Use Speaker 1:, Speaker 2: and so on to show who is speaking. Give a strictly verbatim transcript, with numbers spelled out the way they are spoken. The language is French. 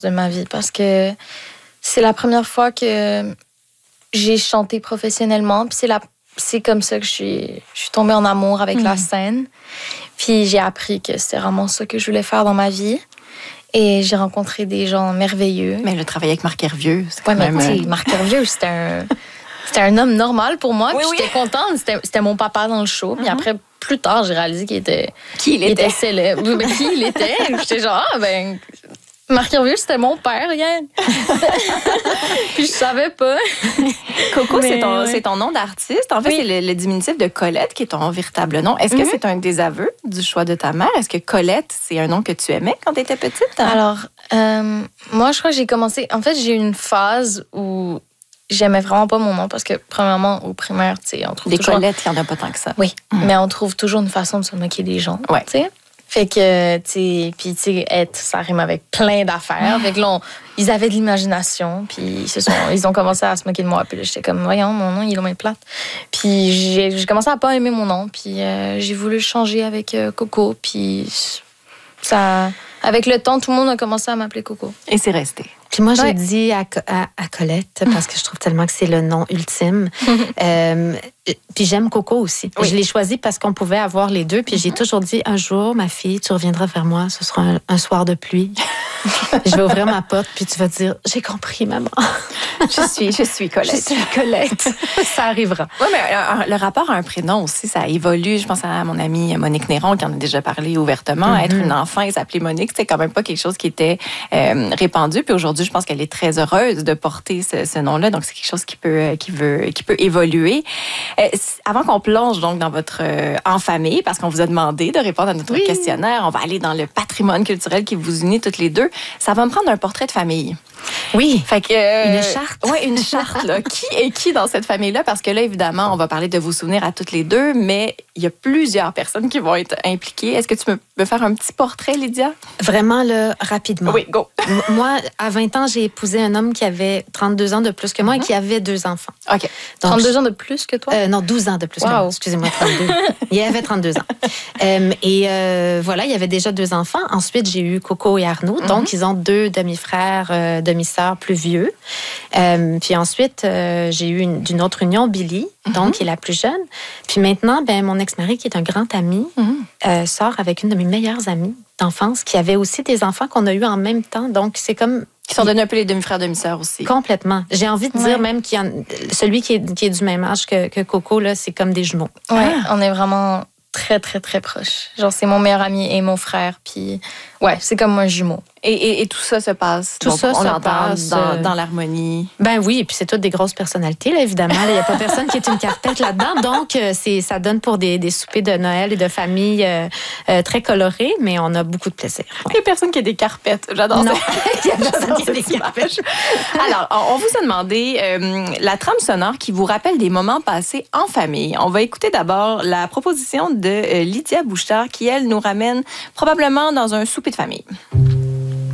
Speaker 1: de ma vie parce que c'est la première fois que j'ai chanté professionnellement. Puis c'est, la, c'est comme ça que je suis, je suis tombée en amour avec mmh. la scène. Puis j'ai appris que c'était vraiment ça que je voulais faire dans ma vie. Et j'ai rencontré des gens merveilleux.
Speaker 2: Mais le travail avec Marc Hervieux, c'est quand
Speaker 1: ouais,
Speaker 2: même...
Speaker 1: mais Marc Hervieux, c'était un... C'était un homme normal pour moi. Oui, puis oui. J'étais contente. C'était, c'était mon papa dans le show. Puis mm-hmm. après, plus tard, j'ai réalisé qu'il était...
Speaker 2: Qui il
Speaker 1: était?
Speaker 2: était
Speaker 1: célèbre. Mais qui il était? J'étais genre, ah, ben... Marc Hervieux, c'était mon père, regarde. Puis je savais pas.
Speaker 2: Coco, mais, c'est, ton, ouais. c'est ton nom d'artiste. En fait, oui. c'est le, le diminutif de Colette qui est ton véritable nom. Est-ce que mm-hmm. c'est un désaveu du choix de ta mère? Est-ce que Colette, c'est un nom que tu aimais quand tu étais petite? Hein?
Speaker 1: Alors, euh, moi, je crois que j'ai commencé... En fait, j'ai eu une phase où j'aimais vraiment pas mon nom parce que, premièrement, au primaire, tu sais, on trouve
Speaker 2: des
Speaker 1: toujours...
Speaker 2: Colettes, il n'y en a pas tant que ça.
Speaker 1: Oui, mm. mais on trouve toujours une façon de se moquer des gens,
Speaker 2: ouais.
Speaker 1: tu sais. Fait que, tu sais, puis tu sais, être, ça rime avec plein d'affaires. Fait que là, on, ils avaient de l'imagination, puis ils, se sont, ils ont commencé à se moquer de moi. Puis là, j'étais comme, voyons, mon nom, il est loin plate. Puis j'ai, j'ai commencé à pas aimer mon nom, puis euh, j'ai voulu le changer avec euh, Coco, puis ça... Avec le temps, tout le monde a commencé à m'appeler Coco.
Speaker 2: Et c'est resté.
Speaker 3: Puis moi, ouais. j'ai dit à, à, à Colette, parce que je trouve tellement que c'est le nom ultime. euh, puis j'aime Coco aussi. Oui. Je l'ai choisi parce qu'on pouvait avoir les deux. Puis mm-hmm. j'ai toujours dit, un jour, ma fille, tu reviendras vers moi. Ce sera un, un soir de pluie. Je vais ouvrir ma porte, puis tu vas dire, j'ai compris, maman.
Speaker 2: je suis, je suis Colette.
Speaker 3: Je suis Colette. Ça arrivera.
Speaker 2: Oui, mais euh, le rapport à un prénom aussi, ça évolue. Je pense à mon amie Monique Néron, qui en a déjà parlé ouvertement. Mm-hmm. Être une enfant et s'appeler Monique, c'était quand même pas quelque chose qui était euh, répandu. Puis aujourd'hui, je pense qu'elle est très heureuse de porter ce, ce nom-là. Donc, c'est quelque chose qui peut, qui veut, qui peut évoluer. Euh, avant qu'on plonge donc dans votre euh, en famille, parce qu'on vous a demandé de répondre à notre oui. questionnaire, on va aller dans le patrimoine culturel qui vous unit toutes les deux. Ça va me prendre un portrait de famille.
Speaker 3: Oui.
Speaker 2: Fait que, euh,
Speaker 3: une charte.
Speaker 2: Oui, une charte. Là. Qui est qui dans cette famille-là? Parce que là, évidemment, on va parler de vos souvenirs à toutes les deux, mais il y a plusieurs personnes qui vont être impliquées. Est-ce que tu peux me faire un petit portrait, Lydia?
Speaker 3: Vraiment, là, rapidement.
Speaker 2: Oui, go.
Speaker 3: Moi, à vingt ans, j'ai épousé un homme qui avait trente-deux ans de plus que moi mm-hmm. et qui avait deux enfants.
Speaker 2: OK.
Speaker 1: Donc, trente-deux ans de plus que toi?
Speaker 3: Euh, non, douze ans de plus wow. que moi. Excusez-moi, trente-deux. Il avait trente-deux ans. Euh, et euh, voilà, il y avait déjà deux enfants. Ensuite, j'ai eu Coco et Arnaud. Mm-hmm. Donc, ils ont deux demi-frères, euh, demi-sœurs plus vieux. Euh, puis ensuite, euh, j'ai eu une, d'une autre union, Billy, mm-hmm. donc qui est la plus jeune. Puis maintenant, ben, mon ex-mari, qui est un grand ami, mm-hmm. euh, sort avec une de mes meilleures amies d'enfance, qui avait aussi des enfants qu'on a eus en même temps. Donc, c'est comme...
Speaker 2: Qui sont devenus un peu les demi-frères, demi-sœurs aussi.
Speaker 3: Complètement. J'ai envie de ouais. dire même qu'il y a, celui qui est, qui est du même âge que, que Coco, là, c'est comme des jumeaux.
Speaker 1: Oui, ah. on est vraiment très, très, très proches. Genre, c'est mon meilleur ami et mon frère. Puis, ouais, c'est comme un jumeau.
Speaker 2: Et, et, et tout ça se passe.
Speaker 3: Tout
Speaker 2: donc,
Speaker 3: ça
Speaker 2: on
Speaker 3: se
Speaker 2: l'entend
Speaker 3: passe
Speaker 2: dans, dans l'harmonie.
Speaker 3: Ben oui, et puis c'est toutes des grosses personnalités, là, évidemment. Il n'y a pas personne qui est une carpette là-dedans. Donc, c'est, ça donne pour des, des soupers de Noël et de famille euh, euh, très colorés, mais on a beaucoup de plaisir.
Speaker 2: Ouais. Il n'y a personne qui a des carpettes. J'adore
Speaker 3: non.
Speaker 2: ça.
Speaker 3: Il n'y a personne qui a des carpettes.
Speaker 2: Alors, on vous a demandé euh, la trame sonore qui vous rappelle des moments passés en famille. On va écouter d'abord la proposition de euh, Lydia Bouchard qui, elle, nous ramène probablement dans un souper de famille.